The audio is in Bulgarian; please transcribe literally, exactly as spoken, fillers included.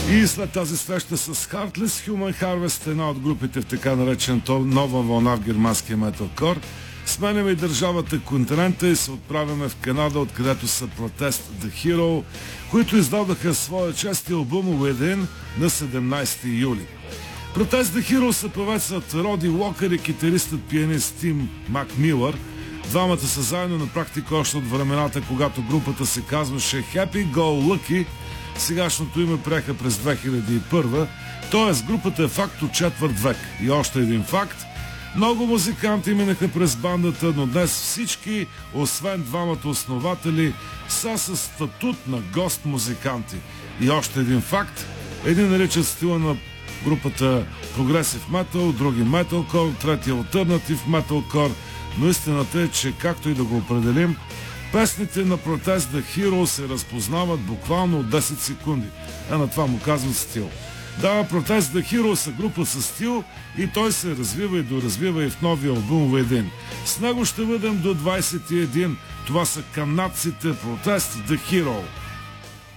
И след тази среща с Heartless, Human Harvest, една от групите в така наречената нова вълна в германския металкор, сменяме и държавата континента и се отправяме в Канада, откъдето са Protest The Hero, които издадаха своя чести албум Within на седемнайсети юли. Protest The Hero се певецът Роди Уокър и китаристът пианист Тим Макмилър. Двамата са заедно на практика още от времената, когато групата се казваше Happy Go Lucky. Сегашното име приеха през две хиляди и първа, т.е. групата е факт от четвърт век. И още един факт. Много музиканти минаха през бандата, но днес всички, освен двамата основатели, са със статут на гост-музиканти. И още един факт. Едни наричат стила на групата Progressive Metal, други Metalcore, трети Alternative Metalcore, но истината е, че както и да го определим, песните на Protest The Hero се разпознават буквално от десет секунди, а на това му казват стил. Да, Protest The Hero са група със стил и той се развива и доразвива и в новия албум Within. С него ще бъдем до двайсет и един. Това са канадците Protest The Hero.